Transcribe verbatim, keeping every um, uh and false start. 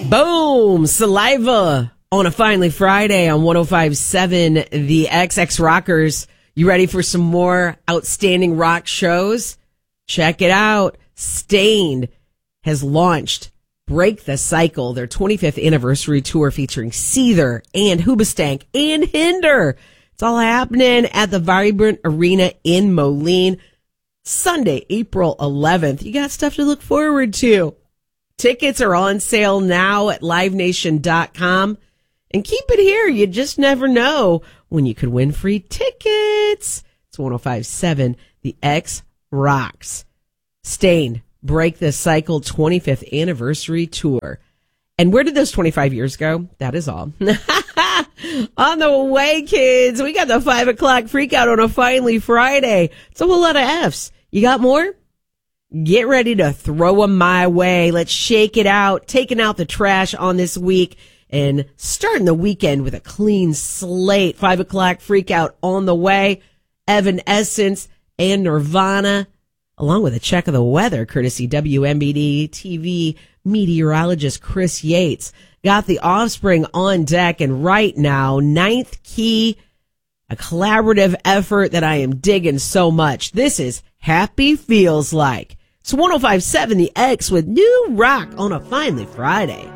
Boom! Saliva on a finally Friday on one oh five point seven The X X Rockers. You ready for some more outstanding rock shows? Check it out. Stained has launched Break the Cycle, their twenty-fifth anniversary tour featuring Seether and Hoobastank and Hinder. It's all happening at the Vibrant Arena in Moline. Sunday, April eleventh. You got stuff to look forward to. Tickets are on sale now at live nation dot com. And keep it here. You just never know when you could win free tickets. It's one oh five point seven The X Rocks. Stained, Break the Cycle twenty-fifth Anniversary Tour. And where did those twenty-five years go? That is all. On the way, kids. We got the five o'clock freak out on a finally Friday. It's a whole lot of F's. You got more? Get ready to throw them my way. Let's shake it out, taking out the trash on this week and starting the weekend with a clean slate. Five o'clock freak out on the way. Evanescence and Nirvana, along with a check of the weather, courtesy W M B D T V meteorologist Chris Yates. Got the Offspring on deck, and right now, Ninth Key, a collaborative effort that I am digging so much. This is Happy Feels Like. It's one oh five point seven The X with new rock on a finally Friday.